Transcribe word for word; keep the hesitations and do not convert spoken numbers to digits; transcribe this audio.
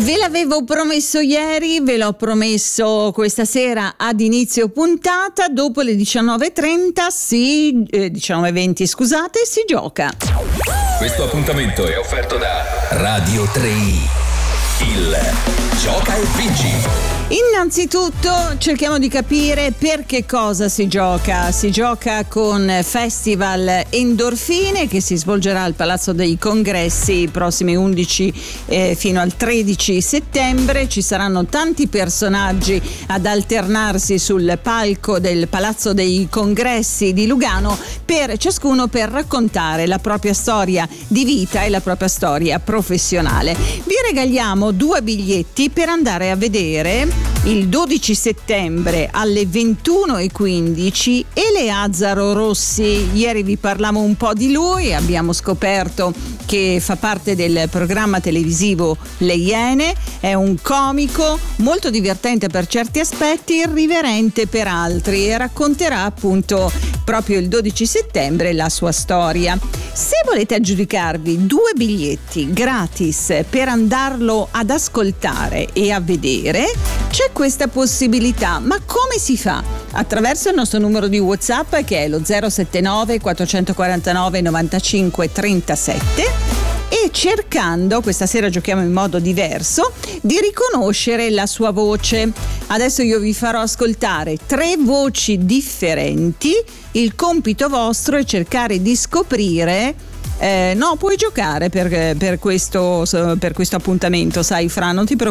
Ve l'avevo promesso ieri, ve l'ho promesso questa sera ad inizio puntata, dopo le diciannove e trenta, si, eh, diciannove e venti scusate, si gioca. Questo appuntamento è offerto da Radio tre i, il Gioca e Vinci. Innanzitutto cerchiamo di capire per che cosa si gioca. Si gioca con Festival Endorfine che si svolgerà al Palazzo dei Congressi i prossimi undici eh, fino al tredici settembre. Ci saranno tanti personaggi ad alternarsi sul palco del Palazzo dei Congressi di Lugano, per ciascuno per raccontare la propria storia di vita e la propria storia professionale. Vi regaliamo due biglietti per andare a vedere il dodici settembre alle ventuno e quindici Eleazaro Rossi. Ieri vi parlavo un po' di lui, abbiamo scoperto che fa parte del programma televisivo Le Iene, è un comico molto divertente per certi aspetti, irriverente per altri, e racconterà appunto proprio il dodici settembre la sua storia. Se volete aggiudicarvi due biglietti gratis per andarlo ad ascoltare e a vedere, c'è questa possibilità. Ma come si fa? Attraverso il nostro numero di WhatsApp, che è lo zero sette nove quattrocentoquarantanove novantacinque trentasette, e cercando, questa sera giochiamo in modo diverso, di riconoscere la sua voce. Adesso io vi farò ascoltare tre voci differenti. Il compito vostro è cercare di scoprire Eh, no, puoi giocare per, per, questo, per questo appuntamento, sai Fra, non ti preoccupare.